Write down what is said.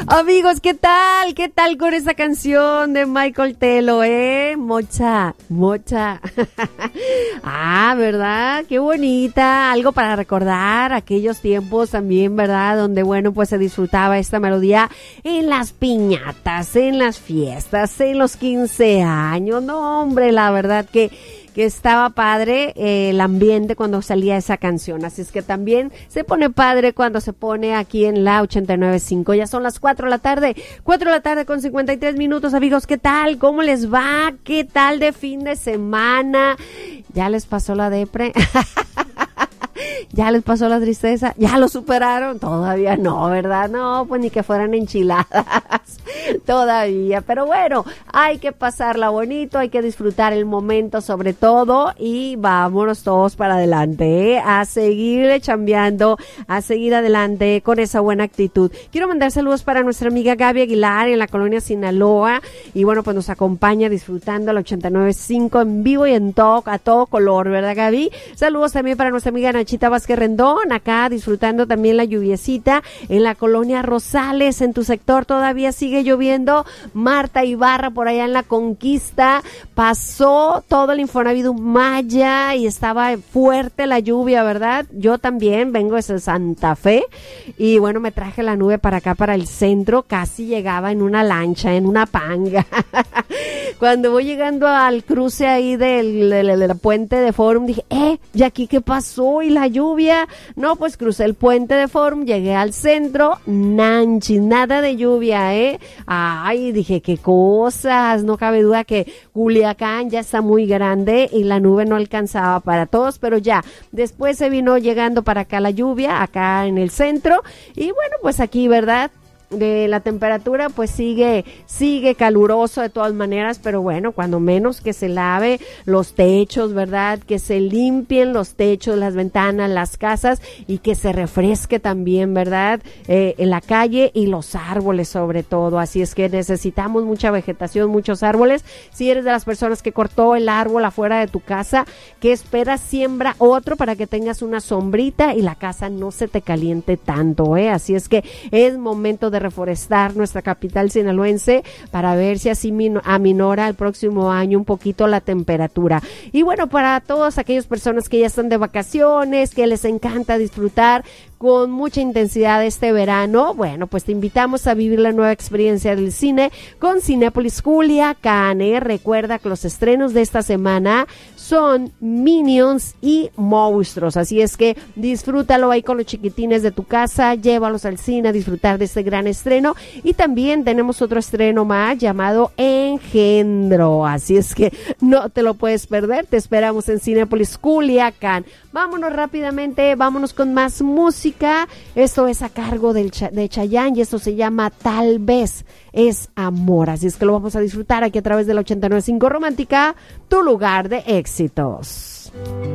Amigos, ¿qué tal? ¿Qué tal con esa canción de Michael Telo, Mocha. ¿Verdad? Qué bonita. Algo para recordar aquellos tiempos también, ¿verdad? Donde, bueno, pues se disfrutaba esta melodía en las piñatas, en las fiestas, en los 15 años. No, hombre, la verdad que estaba padre el ambiente cuando salía esa canción, así es que también se pone padre cuando se pone aquí en la 89.5, ya son las 4 de la tarde con 53 minutos, amigos, ¿qué tal? ¿Cómo les va? ¿Qué tal de fin de semana? ¿Ya les pasó la depre? ¿Ya les pasó la tristeza? ¿Ya lo superaron? Todavía no, ¿verdad? No, pues ni que fueran enchiladas todavía, pero bueno, hay que pasarla bonito, hay que disfrutar el momento sobre todo y vámonos todos para adelante, a seguir chambeando, a seguir adelante con esa buena actitud. Quiero mandar saludos para nuestra amiga Gaby Aguilar en la colonia Sinaloa y bueno, pues nos acompaña disfrutando la 89.5 en vivo y en a todo color, ¿verdad, Gaby? Saludos también para nuestra amiga Nachita Vázquez Rendón, acá disfrutando también la lluviecita en la colonia Rosales, en tu sector todavía sigue lloviendo. Marta Ibarra por allá en la Conquista, pasó todo el Infonavit Maya y estaba fuerte la lluvia, ¿verdad? Yo también vengo desde Santa Fe y bueno, me traje la nube para acá, para el centro, casi llegaba en una lancha, en una panga. Cuando voy llegando al cruce ahí del puente de Forum, dije, ¿y aquí qué pasó? ¿Y la lluvia? No, pues crucé el puente de Forum, llegué al centro, nanchi, nada de lluvia, Ay, dije, qué cosas, no cabe duda que Culiacán ya está muy grande y la nube no alcanzaba para todos, pero ya, después se vino llegando para acá la lluvia, acá en el centro, y bueno, pues aquí, ¿verdad? De la temperatura pues sigue caluroso de todas maneras, pero bueno, cuando menos que se lave los techos, ¿verdad? Que se limpien los techos, las ventanas, las casas y que se refresque también, ¿verdad? En la calle y los árboles sobre todo, así es que necesitamos mucha vegetación, muchos árboles. Si eres de las personas que cortó el árbol afuera de tu casa, ¿qué esperas? Siembra otro para que tengas una sombrita y la casa no se te caliente tanto, Así es que es momento de reforestar nuestra capital sinaloense para ver si así aminora el próximo año un poquito la temperatura. Y bueno, para todas aquellas personas que ya están de vacaciones, que les encanta disfrutar con mucha intensidad este verano, bueno, pues te invitamos a vivir la nueva experiencia del cine con Cinépolis Culiacán. Recuerda que los estrenos de esta semana son Minions y Monstruos, así es que disfrútalo ahí con los chiquitines de tu casa, llévalos al cine a disfrutar de este gran estreno. Y también tenemos otro estreno más llamado Engendro, así es que no te lo puedes perder, te esperamos en Cinépolis Culiacán. Vámonos rápidamente, vámonos con más música. Esto es a cargo de Chayanne y esto se llama Tal Vez es Amor, así es que lo vamos a disfrutar aquí a través de la 89.5 Romántica, tu lugar de éxitos.